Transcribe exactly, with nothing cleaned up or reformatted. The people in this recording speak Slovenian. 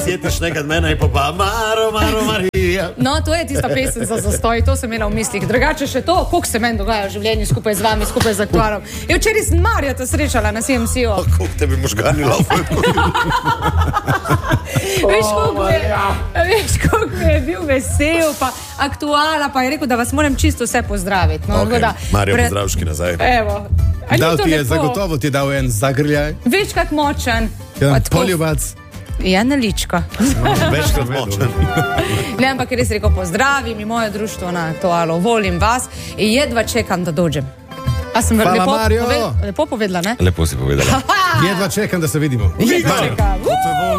sjetiš nekad mene in pa Maro, Maro, Marija. No, to je tista pesem za zastoj, to sem imela v mislih. Drugače še to, koliko se meni dogaja v življenju skupaj z vami, skupaj z aktualom. Je včeraj sem Marjata srečala na C M C-u. Pa koliko tebi možgani laufajo. Veš, koliko je, veš, koliko je bil vesel, pa aktuala, pa je rekel, da vas moram čisto vse pozdraviti. No, Okay. da, Marjo, pred... pozdravški nazaj. Evo. A ni Dal to ti je, lepo? zagotovo ti je dal en zagrljaj. Veš, kak močan. Ja, Pa tako- poljubac. Je nalička. Večkrat močen. Ne, ampak je res rekel, pozdravim in moje društvo na aktualu, volim vas in jedva čekam, da dođem. A sem Hvala, lepo, Marjo. pove, lepo povedala, ne? Lepo si povedala. Jedva čekam, da se vidimo. Jedva čekam.